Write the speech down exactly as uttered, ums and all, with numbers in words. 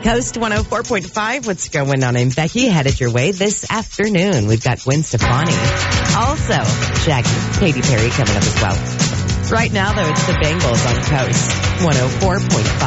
Coast one oh four point five. What's going on? I'm Becky. Headed your way this afternoon. We've got Gwen Stefani. Also, Shaggy, Katy Perry coming up as well. Right now, though, it's the Bengals on Coast one oh four point five.